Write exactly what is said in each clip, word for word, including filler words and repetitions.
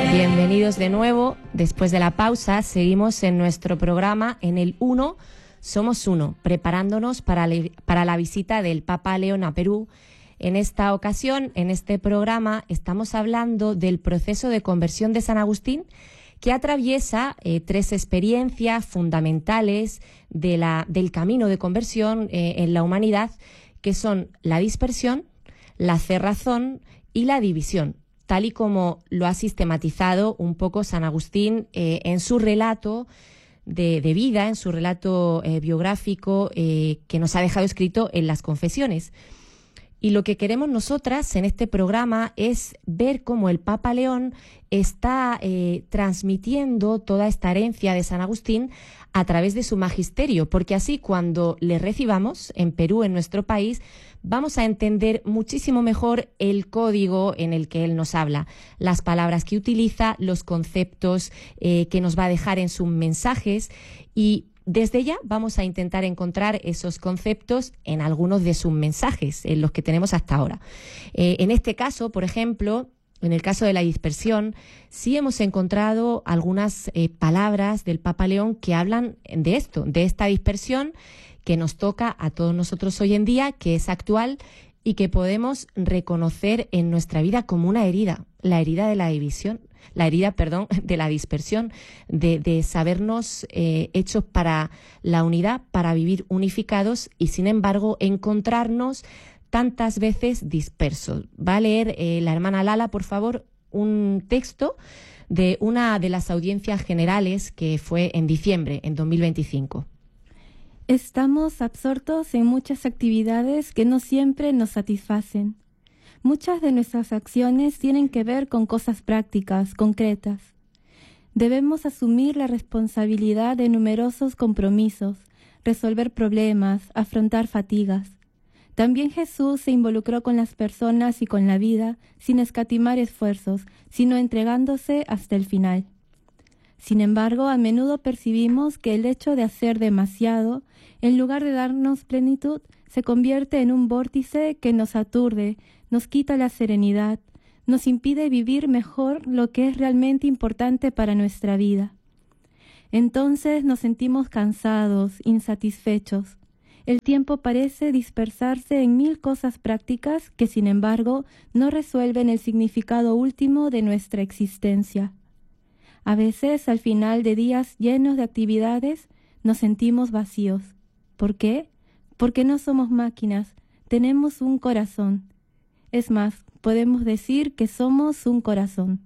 Bienvenidos de nuevo. Después de la pausa, seguimos en nuestro programa en el uno, Somos Uno, preparándonos para, le, para la visita del Papa León a Perú. En esta ocasión, en este programa, estamos hablando del proceso de conversión de San Agustín, que atraviesa eh, tres experiencias fundamentales de la, del camino de conversión eh, en la humanidad, que son la dispersión, la cerrazón y la división, tal y como lo ha sistematizado un poco San Agustín eh, en su relato de, de vida, en su relato eh, biográfico eh, que nos ha dejado escrito en las Confesiones. Y lo que queremos nosotras en este programa es ver cómo el Papa León está eh, transmitiendo toda esta herencia de San Agustín a través de su magisterio, porque así cuando le recibamos en Perú, en nuestro país, vamos a entender muchísimo mejor el código en el que él nos habla, las palabras que utiliza, los conceptos eh, que nos va a dejar en sus mensajes, y desde ya vamos a intentar encontrar esos conceptos en algunos de sus mensajes, en los que tenemos hasta ahora. Eh, en este caso, por ejemplo, en el caso de la dispersión, sí hemos encontrado algunas eh, palabras del Papa León que hablan de esto, de esta dispersión que nos toca a todos nosotros hoy en día, que es actual y que podemos reconocer en nuestra vida como una herida, la herida de la división, la herida, perdón, de la dispersión, de, de sabernos eh, hechos para la unidad, para vivir unificados y, sin embargo, encontrarnos tantas veces dispersos. Va a leer eh, la hermana Lala, por favor, un texto de una de las audiencias generales que fue en diciembre, en dos mil veinticinco. Estamos absortos en muchas actividades que no siempre nos satisfacen. Muchas de nuestras acciones tienen que ver con cosas prácticas, concretas. Debemos asumir la responsabilidad de numerosos compromisos, resolver problemas, afrontar fatigas. También Jesús se involucró con las personas y con la vida sin escatimar esfuerzos, sino entregándose hasta el final. Sin embargo, a menudo percibimos que el hecho de hacer demasiado, en lugar de darnos plenitud, se convierte en un vórtice que nos aturde, nos quita la serenidad, nos impide vivir mejor lo que es realmente importante para nuestra vida. Entonces nos sentimos cansados, insatisfechos. El tiempo parece dispersarse en mil cosas prácticas que, sin embargo, no resuelven el significado último de nuestra existencia. A veces, al final de días llenos de actividades, nos sentimos vacíos. ¿Por qué? Porque no somos máquinas, tenemos un corazón. Es más, podemos decir que somos un corazón.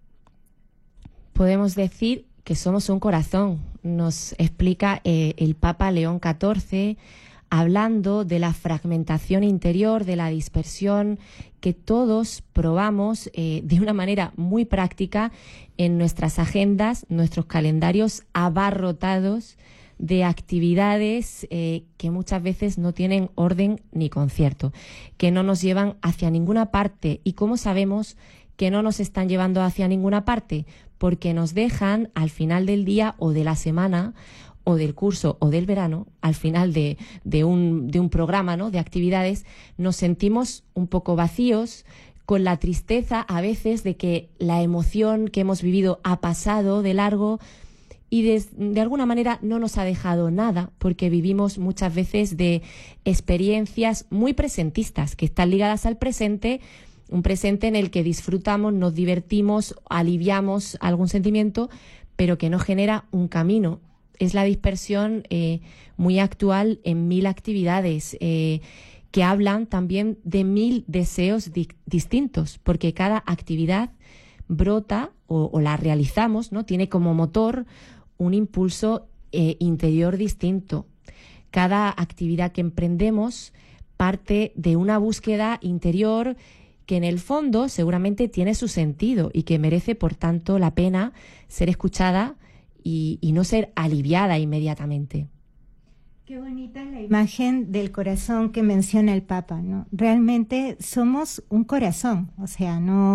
Podemos decir que somos un corazón, nos explica eh, el Papa León catorce, hablando de la fragmentación interior, de la dispersión que todos probamos eh, de una manera muy práctica en nuestras agendas, nuestros calendarios abarrotados de actividades eh, que muchas veces no tienen orden ni concierto, que no nos llevan hacia ninguna parte. ¿Y cómo sabemos que no nos están llevando hacia ninguna parte? Porque nos dejan al final del día o de la semana o del curso o del verano, al final de, de, un, de un programa, ¿no?, de actividades, nos sentimos un poco vacíos, con la tristeza a veces de que la emoción que hemos vivido ha pasado de largo y de, de alguna manera no nos ha dejado nada, porque vivimos muchas veces de experiencias muy presentistas, que están ligadas al presente, un presente en el que disfrutamos, nos divertimos, aliviamos algún sentimiento, pero que no genera un camino. Es la dispersión eh, muy actual en mil actividades eh, que hablan también de mil deseos di- distintos, porque cada actividad brota o, o la realizamos, ¿no?, tiene como motor un impulso eh, interior distinto. Cada actividad que emprendemos parte de una búsqueda interior que en el fondo seguramente tiene su sentido y que merece, por tanto, la pena ser escuchada y, y no ser aliviada inmediatamente. Qué bonita la imagen del corazón que menciona el Papa, ¿no? Realmente somos un corazón, o sea, no,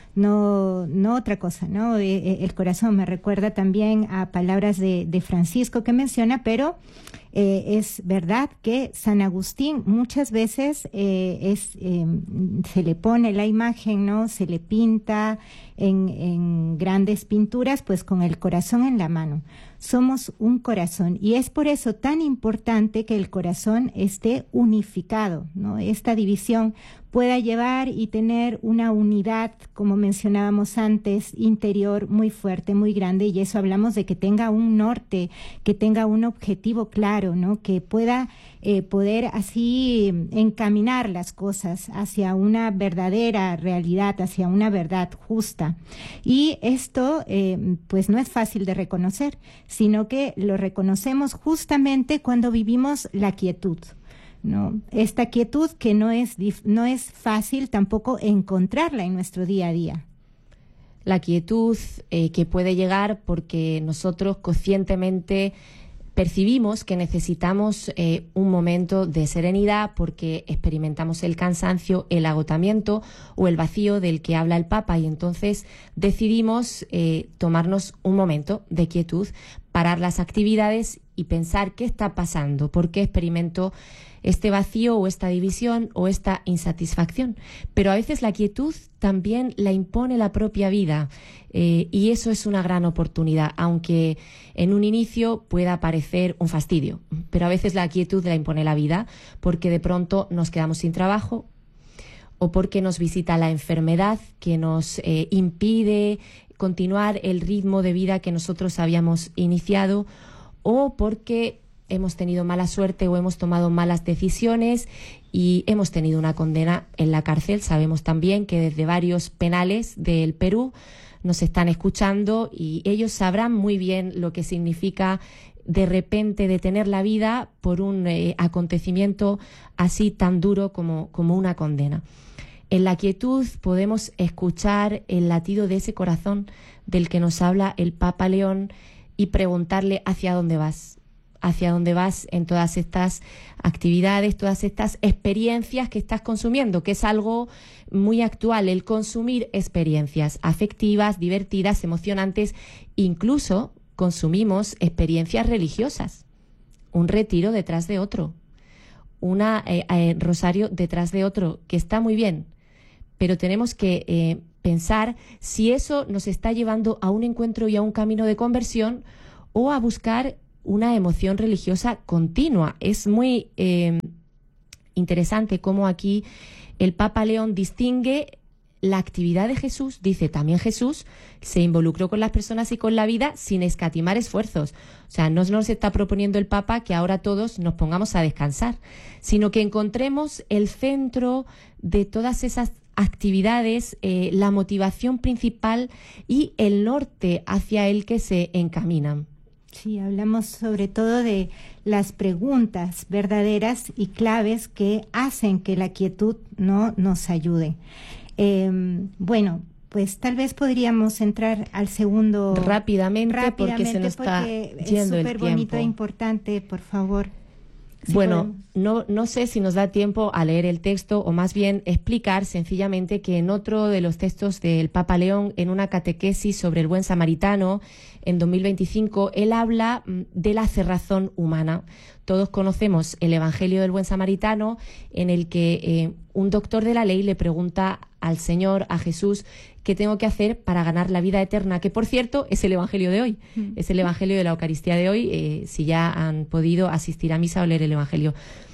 no, no otra cosa, ¿no? Eh, el corazón me recuerda también a palabras de, de Francisco que menciona, pero eh, es verdad que San Agustín muchas veces eh, es, eh, se le pone la imagen, ¿no? Se le pinta en, en grandes pinturas, pues con el corazón en la mano. Somos un corazón y es por eso tan importante que el corazón esté unificado, ¿no? Esta división pueda llevar y tener una unidad, como mencionábamos antes, interior muy fuerte, muy grande, y eso hablamos de que tenga un norte, que tenga un objetivo claro, ¿no? Que pueda eh, poder así encaminar las cosas hacia una verdadera realidad, hacia una verdad justa. Y esto eh, pues no es fácil de reconocer, sino que lo reconocemos justamente cuando vivimos la quietud, ¿no? Esta quietud que no es, no es fácil tampoco encontrarla en nuestro día a día. La quietud eh, que puede llegar porque nosotros conscientemente percibimos que necesitamos eh, un momento de serenidad porque experimentamos el cansancio, el agotamiento o el vacío del que habla el Papa, y entonces decidimos eh, tomarnos un momento de quietud, parar las actividades y pensar qué está pasando, por qué experimento este vacío o esta división o esta insatisfacción. Pero a veces la quietud también la impone la propia vida eh, y eso es una gran oportunidad, aunque en un inicio pueda parecer un fastidio. Pero a veces la quietud la impone la vida porque de pronto nos quedamos sin trabajo o porque nos visita la enfermedad que nos eh, impide continuar el ritmo de vida que nosotros habíamos iniciado, o porque hemos tenido mala suerte o hemos tomado malas decisiones y hemos tenido una condena en la cárcel. Sabemos también que desde varios penales del Perú nos están escuchando y ellos sabrán muy bien lo que significa de repente detener la vida por un eh, acontecimiento así tan duro como, como una condena. En la quietud podemos escuchar el latido de ese corazón del que nos habla el Papa León y preguntarle hacia dónde vas. Hacia dónde vas en todas estas actividades, todas estas experiencias que estás consumiendo, que es algo muy actual, el consumir experiencias afectivas, divertidas, emocionantes. Incluso consumimos experiencias religiosas, un retiro detrás de otro, un eh, eh, rosario detrás de otro, que está muy bien, pero tenemos que eh, pensar si eso nos está llevando a un encuentro y a un camino de conversión o a buscar una emoción religiosa continua. Es muy eh, interesante cómo aquí el Papa León distingue la actividad de Jesús. Dice, también Jesús se involucró con las personas y con la vida sin escatimar esfuerzos. O sea, no nos está proponiendo el Papa que ahora todos nos pongamos a descansar, sino que encontremos el centro de todas esas actividades, eh, la motivación principal y el norte hacia el que se encaminan. Sí, hablamos sobre todo de las preguntas verdaderas y claves que hacen que la quietud no nos ayude. Eh, bueno, pues tal vez podríamos entrar al segundo rápidamente, rápidamente porque se nos está porque yendo es el súper bonito tiempo. e importante, por favor. Si bueno, no, no sé si nos da tiempo a leer el texto o más bien explicar sencillamente que en otro de los textos del Papa León, en una catequesis sobre el buen samaritano, en dos mil veinticinco, él habla de la cerrazón humana. Todos conocemos el Evangelio del buen samaritano, en el que eh, un doctor de la ley le pregunta al Señor, a Jesús, ¿qué tengo que hacer para ganar la vida eterna? Que, por cierto, es el Evangelio de hoy, mm. es el Evangelio de la Eucaristía de hoy, eh, si ya han podido asistir a misa o leer el Evangelio.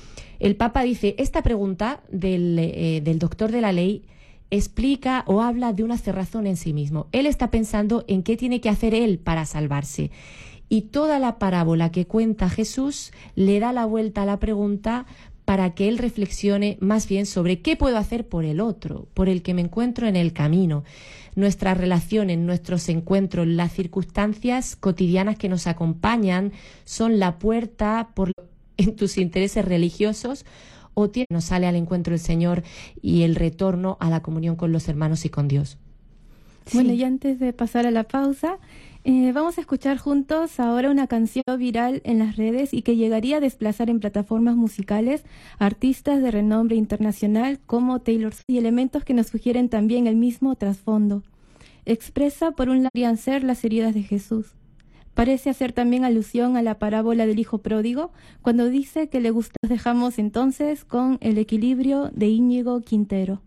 El Papa dice, esta pregunta del, eh, del doctor de la ley explica o habla de una cerrazón en sí mismo. Él está pensando en qué tiene que hacer él para salvarse. Y toda la parábola que cuenta Jesús le da la vuelta a la pregunta para que él reflexione más bien sobre qué puedo hacer por el otro, por el que me encuentro en el camino. Nuestras relaciones, nuestros encuentros, las circunstancias cotidianas que nos acompañan son la puerta por en tus intereses religiosos o nos sale al encuentro del Señor y el retorno a la comunión con los hermanos y con Dios. Sí. Bueno, y antes de pasar a la pausa, eh, vamos a escuchar juntos ahora una canción viral en las redes y que llegaría a desplazar en plataformas musicales a artistas de renombre internacional como Taylor Swift y elementos que nos sugieren también el mismo trasfondo. Expresa por un lado podrían ser las heridas de Jesús. Parece hacer también alusión a la parábola del hijo pródigo cuando dice que le gusta. Nos dejamos entonces con El equilibrio de Íñigo Quintero.